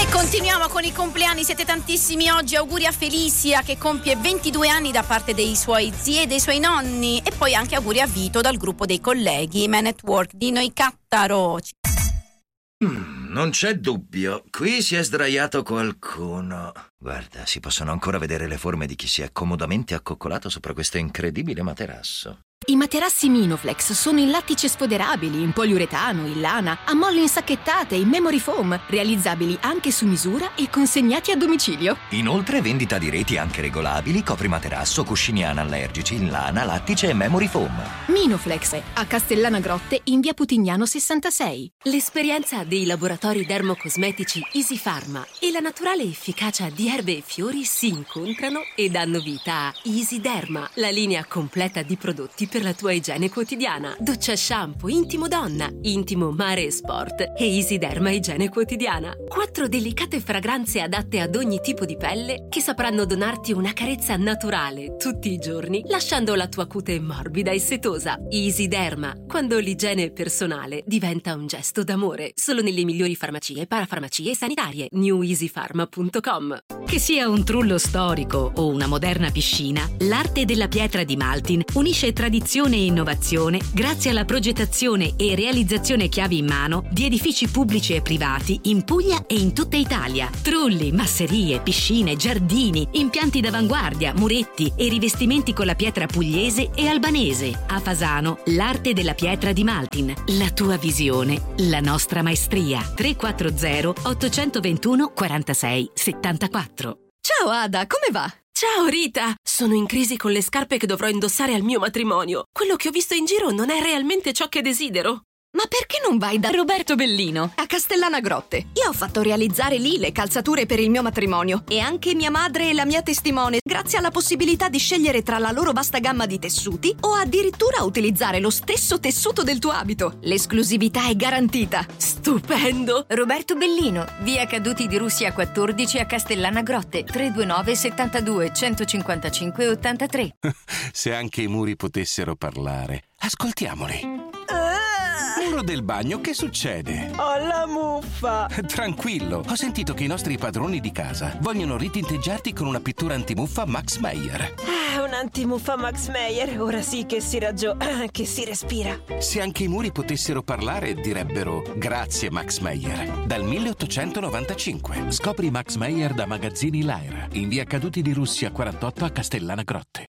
Continuiamo con i compleanni, siete tantissimi oggi. Auguri a Felicia che compie 22 anni da parte dei suoi zii e dei suoi nonni, e poi anche auguri a Vito dal gruppo dei colleghi Man at Work di Noi Cattaro. Non c'è dubbio, qui si è sdraiato qualcuno. Guarda, si possono ancora vedere le forme di chi si è comodamente accoccolato sopra questo incredibile materasso. I materassi Minoflex sono in lattice sfoderabili, in poliuretano, in lana, a molle insacchettate, in memory foam, realizzabili anche su misura e consegnati a domicilio. Inoltre vendita di reti anche regolabili, coprimaterasso, cuscini anallergici in lana, lattice e memory foam. Minoflex, a Castellana Grotte in via Putignano 66. L'esperienza dei laboratori dermocosmetici Easy Pharma e la naturale efficacia di erbe e fiori si incontrano e danno vita a Easy Derma, la linea completa di prodotti per la tua igiene quotidiana. Doccia shampoo, intimo donna, intimo mare e sport e Easy Derma igiene quotidiana. 4 delicate fragranze adatte ad ogni tipo di pelle che sapranno donarti una carezza naturale tutti i giorni, lasciando la tua cute morbida e setosa. Easy Derma, quando l'igiene personale diventa un gesto d'amore. Solo nelle migliori farmacie, parafarmacie e sanitarie. neweasypharma.com. Che sia un trullo storico o una moderna piscina, l'arte della pietra di Maltin unisce tradizione e innovazione grazie alla progettazione e realizzazione chiavi in mano di edifici pubblici e privati in Puglia e in tutta Italia. Trulli, masserie, piscine, giardini, impianti d'avanguardia, muretti e rivestimenti con la pietra pugliese e albanese. A Fasano, l'arte della pietra di Maltin. La tua visione, la nostra maestria. 340 821 46 74. Ciao Ada, come va? Ciao Rita! Sono in crisi con le scarpe che dovrò indossare al mio matrimonio. Quello che ho visto in giro non è realmente ciò che desidero. Ma perché non vai da Roberto Bellino a Castellana Grotte? Io ho fatto realizzare lì le calzature per il mio matrimonio e anche mia madre e la mia testimone, grazie alla possibilità di scegliere tra la loro vasta gamma di tessuti o addirittura utilizzare lo stesso tessuto del tuo abito. L'esclusività è garantita. Stupendo! Roberto Bellino, via Caduti di Russia 14 a Castellana Grotte, 329 72 155 83. Se anche i muri potessero parlare, ascoltiamoli. Muro del bagno, che succede? Ho la muffa! Tranquillo, ho sentito che i nostri padroni di casa vogliono ritinteggiarti con una pittura antimuffa Max Meyer. Un antimuffa Max Meyer, ora sì che che si respira. Se anche i muri potessero parlare, direbbero grazie Max Meyer. Dal 1895. Scopri Max Meyer da Magazzini Lyra, in via Caduti di Russia 48 a Castellana Grotte.